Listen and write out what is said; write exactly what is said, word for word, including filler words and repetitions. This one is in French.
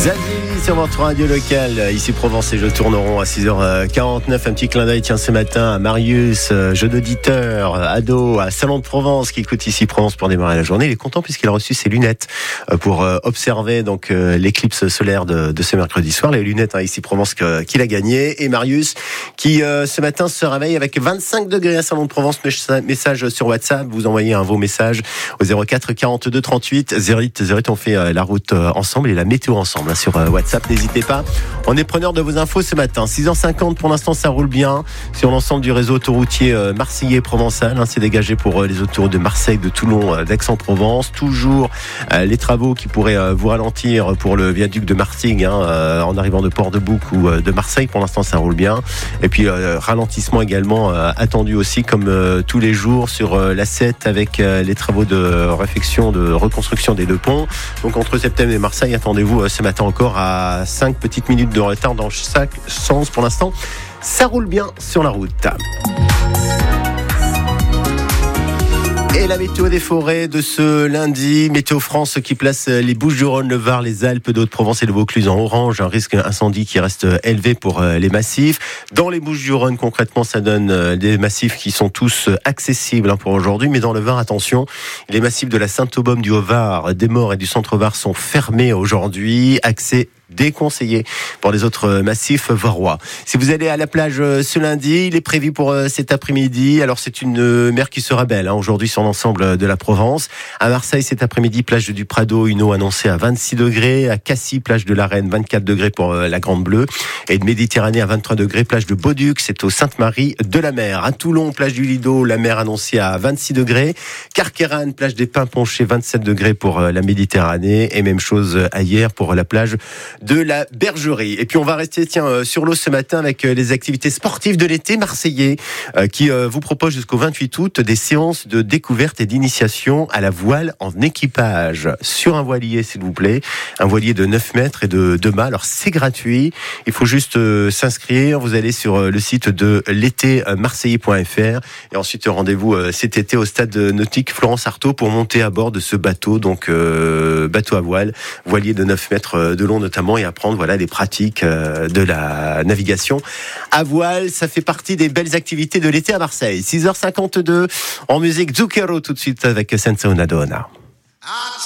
Zazie sur votre radio locale, ici Provence, et je tourneront à six heures quarante-neuf. Un petit clin d'œil, tiens, ce matin à Marius, jeune auditeur, ado, à Salon de Provence, qui écoute ici Provence pour démarrer la journée. Il est content puisqu'il a reçu ses lunettes pour observer donc l'éclipse solaire de, de ce mercredi soir. Les lunettes hein, ici Provence que, qu'il a gagné. Et Marius qui ce matin se réveille avec vingt-cinq degrés à Salon de Provence. Message sur WhatsApp, vous envoyez un beau message au zéro quatre quarante-deux trente-huit zéro huit zéro huit. On fait la route ensemble et la météo ensemble sur WhatsApp, n'hésitez pas. On est preneur de vos infos ce matin. six heures cinquante, pour l'instant ça roule bien sur l'ensemble du réseau autoroutier marseillais provençal. C'est dégagé pour les autoroutes de Marseille, de Toulon, d'Aix-en-Provence. Toujours les travaux qui pourraient vous ralentir pour le viaduc de Martigues hein, en arrivant de Port-de-Bouc ou de Marseille. Pour l'instant ça roule bien. Et puis ralentissement également attendu aussi comme tous les jours sur l'A sept avec les travaux de réfection, de reconstruction des deux ponts. Donc entre Septem et Marseille, attendez-vous ce matin encore à cinq petites minutes de retard dans chaque sens. Pour l'instant, ça roule bien sur la route. Et la météo des forêts de ce lundi, Météo France qui place les Bouches-du-Rhône, le Var, les Alpes d'Haute-Provence et le Vaucluse en orange. Un risque incendie qui reste élevé pour les massifs. Dans les Bouches-du-Rhône, concrètement, ça donne des massifs qui sont tous accessibles pour aujourd'hui. Mais dans le Var, attention, les massifs de la Sainte-Aubonne, du Haut-Var, des Maures et du Centre-Var sont fermés aujourd'hui. Accès déconseillé pour les autres massifs varois. Si vous allez à la plage ce lundi, il est prévu pour cet après-midi. Alors c'est une mer qui sera belle hein, aujourd'hui sur l'ensemble de la Provence. À Marseille cet après-midi, plage du Prado, une eau annoncée à vingt-six degrés. À Cassis, plage de la Reine, vingt-quatre degrés pour la Grande Bleue. Et de Méditerranée à vingt-trois degrés, plage de Bauduc, c'est au Sainte-Marie de la Mer. À Toulon, plage du Lido, la mer annoncée à vingt-six degrés. Carqueiranne, plage des Pins-Ponchés, vingt-sept degrés pour la Méditerranée. Et même chose ailleurs pour la plage de la Bergerie. Et puis on va rester tiens sur l'eau ce matin avec les activités sportives de l'été marseillais euh, qui euh, vous propose jusqu'au vingt-huit août des séances de découverte et d'initiation à la voile en équipage sur un voilier s'il vous plaît, un voilier de neuf mètres et de deux mâts. Alors c'est gratuit, il faut juste euh, s'inscrire, vous allez sur euh, le site de l'été marseillais point f r et ensuite rendez-vous euh, cet été au stade nautique Florence Artaud pour monter à bord de ce bateau, donc euh, bateau à voile, voilier de neuf mètres de long notamment, et apprendre voilà les pratiques de la navigation à voile. Ça fait partie des belles activités de l'été à Marseille. six heures cinquante-deux en musique Zucchero tout de suite avec Senza una donna.